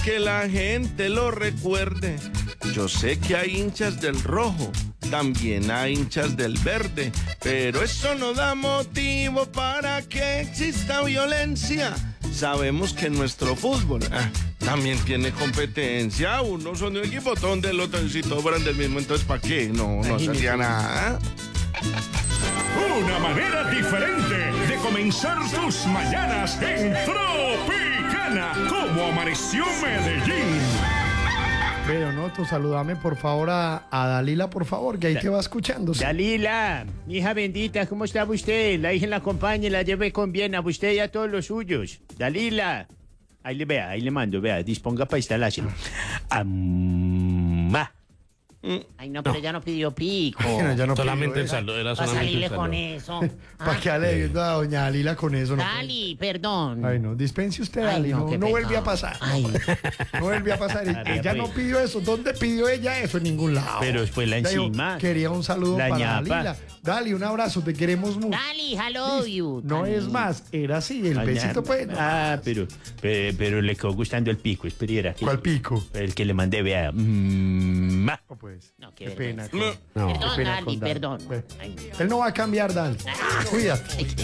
que la gente lo recuerde. Yo sé que hay hinchas del rojo, también hay hinchas del verde, pero eso no da motivo para que exista violencia. Sabemos que nuestro fútbol también tiene competencia. Unos son de un equipo, todos del otro, si todos fueran del mismo, entonces ¿para qué? No se hacía nada. Una manera diferente de comenzar tus mañanas en Tropicana. Como amaneció Medellín. Pero no, tú saludame por favor a Dalila, por favor, que ahí te va escuchando. ¿Sí? Dalila, mi hija bendita, ¿cómo está usted? La hija la acompañe, la lleve con bien a usted y a todos los suyos. Dalila, ahí le mando, disponga para instalárselo. Amá. Ay, no, pero ya no pidió pico. Ya no Solamente pidió, el saludo, era Para solamente el salirle con saludo. eso. ¿Para qué alegue a doña Dalila con eso? No, Dali, perdón. ay, no, dispense usted, Ay, Dali, no qué vuelve pecado. a pasar. Ay, No vuelve a pasar. Ella no pidió eso. ¿Dónde pidió ella eso? En ningún lado. Pero fue la Ella dijo, encima. quería un saludo La para ñapa. Dalila. Dali, un abrazo, te queremos mucho. Dali, I love you. No Dali. es más, era así, el besito pues. No. Pero le quedó gustando el pico, espera. ¿Cuál pico? El que le mandé, vea. No, pues. No, qué Qué pena. vergüenza. Qué Perdón, pena Dali, con Dali. perdón. Él no va a cambiar, Dali. Cuídate.